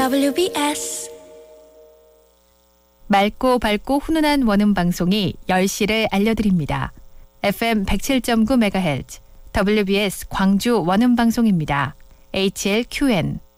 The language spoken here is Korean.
WBS 맑고 밝고 훈훈한 원음 방송이 10시를 알려드립니다. FM 107.9MHz WBS 광주 원음 방송입니다. HLQN